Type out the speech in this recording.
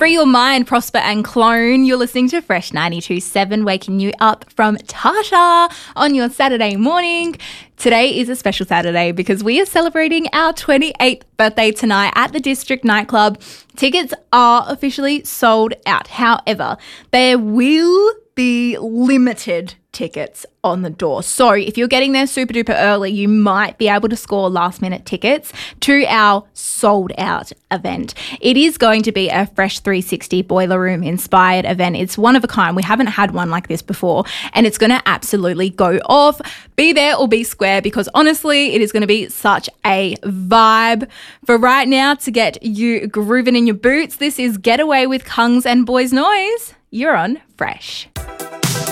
Free your mind, prosper and clone. You're listening to Fresh 92.7, waking you up from Tata on your Saturday morning. Today is a special Saturday because we are celebrating our 28th birthday tonight at the District Nightclub. Tickets are officially sold out. However, there will be limited tickets on the door. So if you're getting there super duper early, you might be able to score last minute tickets to our sold out event. It is going to be a Fresh 360 Boiler Room inspired event. It's one of a kind. We haven't had one like this before, and it's going to absolutely go off. Be there or be square, because honestly, it is going to be such a vibe. For right now, to get you grooving in your boots, this is Get Away with Kungs and Boys Noise. You're on Fresh.